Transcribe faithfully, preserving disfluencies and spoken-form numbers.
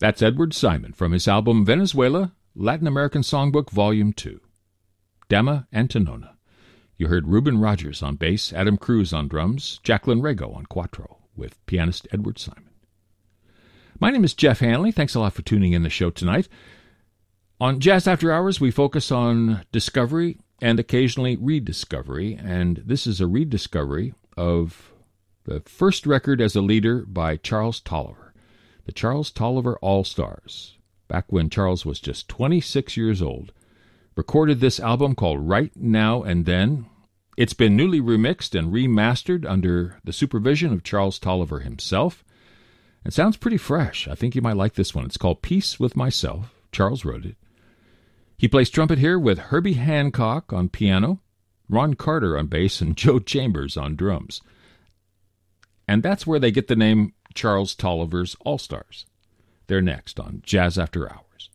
That's Edward Simon from his album Venezuela, Latin American Songbook, Volume two. Dama Antonona. You heard Reuben Rogers on bass, Adam Cruz on drums, Jacqueline Rego on cuatro, with pianist Edward Simon. My name is Jeff Hanley. Thanks a lot for tuning in the show tonight. On Jazz After Hours, we focus on discovery and occasionally rediscovery, and this is a rediscovery of the first record as a leader by Charles Tolliver, the Charles Tolliver All-Stars, back when Charles was just twenty-six years old, recorded this album called Right Now and Then. It's been newly remixed and remastered under the supervision of Charles Tolliver himself. It sounds pretty fresh. I think you might like this one. It's called Peace with Myself. Charles wrote it. He plays trumpet here with Herbie Hancock on piano, Ron Carter on bass, and Joe Chambers on drums. And that's where they get the name Charles Tolliver's All-Stars. They're next on Jazz After Hours.